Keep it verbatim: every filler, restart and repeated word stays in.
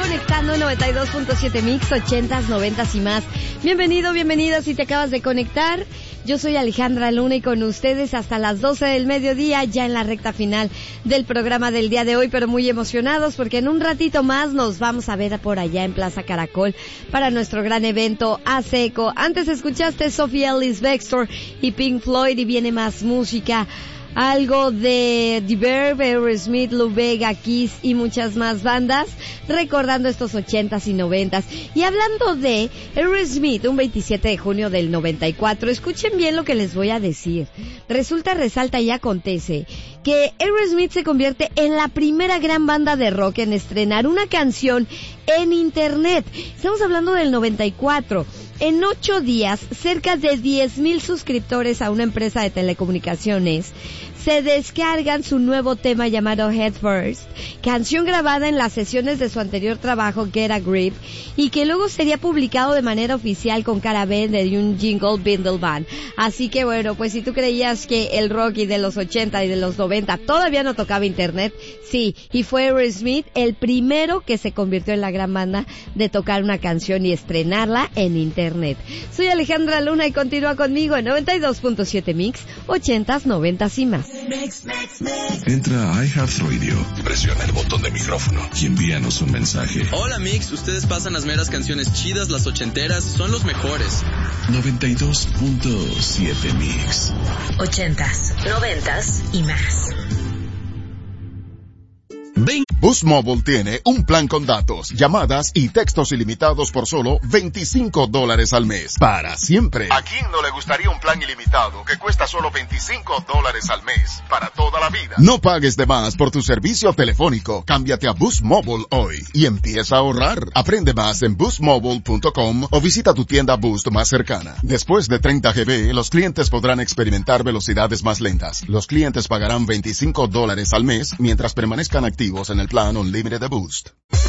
conectando en noventa y dos punto siete Mix, ochentas, noventas y más. Bienvenido, bienvenida si te acabas de conectar. Yo soy Alejandra Luna y con ustedes hasta las doce del mediodía, ya en la recta final del programa del día de hoy, pero muy emocionados porque en un ratito más nos vamos a ver por allá en Plaza Caracol para nuestro gran evento ASECO. Antes escuchaste Sophie Ellis-Bextor y Pink Floyd y viene más música. Algo de The Verve, Aerosmith, Lou Bega, Kiss y muchas más bandas, recordando estos ochentas y noventas. Y hablando de Aerosmith, un veintisiete de junio del noventa y cuatro, escuchen bien lo que les voy a decir. Resulta, resalta y acontece que Aerosmith se convierte en la primera gran banda de rock en estrenar una canción en internet. Estamos hablando del noventa y cuatro. En ocho días, cerca de diez mil suscriptores a una empresa de telecomunicaciones se descargan su nuevo tema llamado Head First, canción grabada en las sesiones de su anterior trabajo Get a Grip y que luego sería publicado de manera oficial con cara B de un jingle Bindle Band. Así que bueno, pues si tú creías que el rock y de los ochenta y de los noventa todavía no tocaba internet, sí, y fue Aerosmith el primero que se convirtió en la gran banda de tocar una canción y estrenarla en internet. Soy Alejandra Luna y continúa conmigo en noventa y dos punto siete Mix, ochentas, noventas y más. Mix, mix, mix. Entra a iHeartRadio, presiona el botón de micrófono y envíanos un mensaje. Hola Mix, ustedes pasan las meras canciones chidas, las ochenteras, son los mejores. noventa y dos punto siete Mix. Ochentas, noventas y más. Boost Mobile tiene un plan con datos, llamadas y textos ilimitados por solo veinticinco dólares al mes. Para siempre. ¿A quién no le gustaría un plan ilimitado que cuesta solo veinticinco dólares al mes? Para toda la vida. No pagues de más por tu servicio telefónico. Cámbiate a Boost Mobile hoy y empieza a ahorrar. Aprende más en boost mobile punto com o visita tu tienda Boost más cercana. Después de treinta gigabytes, los clientes podrán experimentar velocidades más lentas. Los clientes pagarán veinticinco dólares al mes mientras permanezcan activos en el plan Unlimited de Boost.